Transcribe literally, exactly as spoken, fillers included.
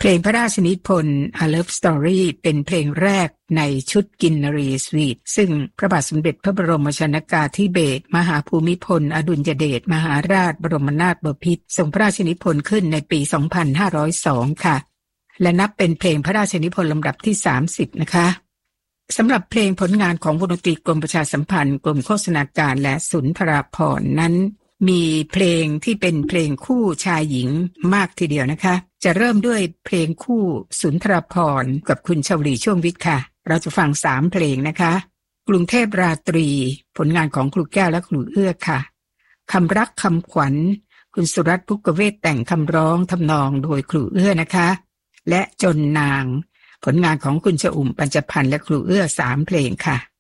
ลงพระราชนิพนธ์ A Love Story เป็นเพลงแรกในชุดกินนรีสวีทซึ่งพระบาทสมเด็จพระบรมชนกาธิเบศรมหาภูมิพลอดุลยเดชมหาราชบรมนาถบพิตรทรงพระราชนิพนธ์ขึ้นในปี สองพันห้าร้อยสอง ค่ะและนับเป็นเพลงพระราชนิพนธ์ลำดับที่สามสิบนะคะสำหรับเพลงผลงานของวงดนตรีกรมประชาสัมพันธ์กรมโฆษณาการและสุนทราภรณ์นั้นมีเพลงที่เป็นเพลงคู่ชายหญิงมากทีเดียวนะคะจะเริ่มด้วยเพลงคู่สุนทราภรณ์กับคุณชวลีช่วงวิทย์ค่ะเราจะฟังสามเพลงนะคะกรุงเทพราตรีผลงานของครูแก้วและครูเอื้อค่ะคำรักคำขวัญคุณสุรัตน์ภุกเวทแต่งคำร้องทำนองโดยครูเอื้อนะคะและจนนางผลงานของคุณชอุ่มปัญจพันธ์และครูเอื้อสามเพลงค่ะ